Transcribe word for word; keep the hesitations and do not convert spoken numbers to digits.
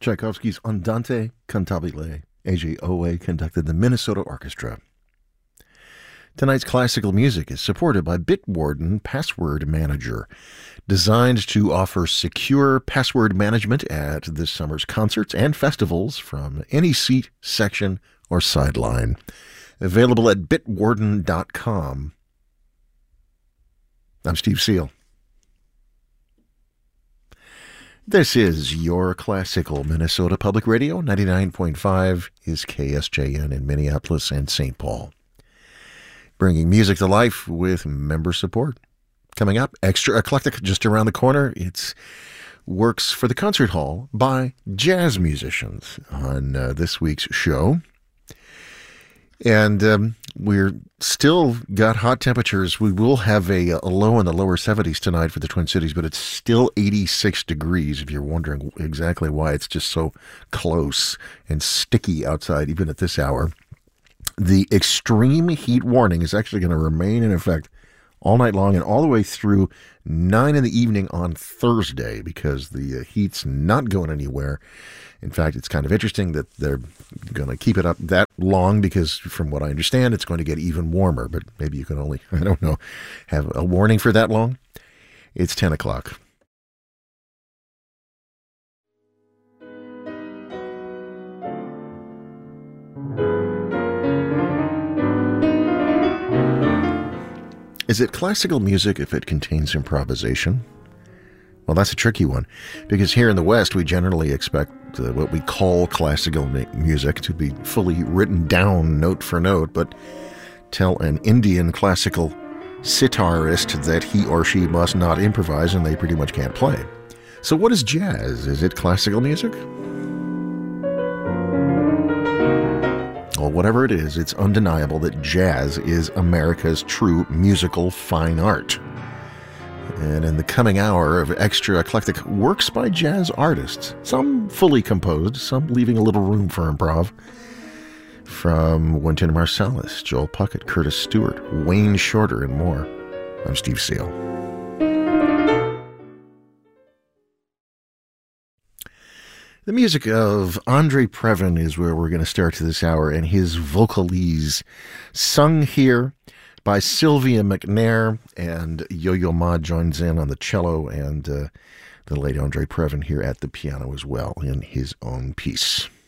Tchaikovsky's Andante Cantabile. A J Owe conducted the Minnesota Orchestra. Tonight's classical music is supported by Bitwarden Password Manager, designed to offer secure password management at this summer's concerts and festivals from any seat, section, or sideline. Available at bitwarden dot com. I'm Steve Seal. This is your classical Minnesota Public Radio. ninety-nine point five is K S J N in Minneapolis and Saint Paul. Bringing music to life with member support. Coming up, Extra Eclectic just around the corner. It's works for the concert hall by jazz musicians on uh, this week's show. And um, we're still got hot temperatures. We will have a, a low in the lower seventies tonight for the Twin Cities, but it's still eighty-six degrees, if you're wondering exactly why it's just so close and sticky outside, even at this hour. The extreme heat warning is actually going to remain in effect all night long and all the way through nine in the evening on Thursday, because the uh, heat's not going anywhere. In fact, it's kind of interesting that they're going to keep it up that long because, from what I understand, it's going to get even warmer. But maybe you can only, I don't know, have a warning for that long. It's ten o'clock. Is it classical music if it contains improvisation? Well, that's a tricky one, because here in the West, we generally expect uh, what we call classical mu- music to be fully written down note for note, but tell an Indian classical sitarist that he or she must not improvise and they pretty much can't play. So what is jazz? Is it classical music? Well, whatever it is, it's undeniable that jazz is America's true musical fine art. And in the coming hour of Extra Eclectic, works by jazz artists, some fully composed, some leaving a little room for improv, from Wynton Marsalis, Joel Puckett, Curtis Stewart, Wayne Shorter, and more. I'm Steve Seal. The music of Andre Previn is where we're going to start this hour, and his vocalese, sung here by Sylvia McNair, and Yo-Yo Ma joins in on the cello, and uh, the late Andre Previn here at the piano as well in his own piece.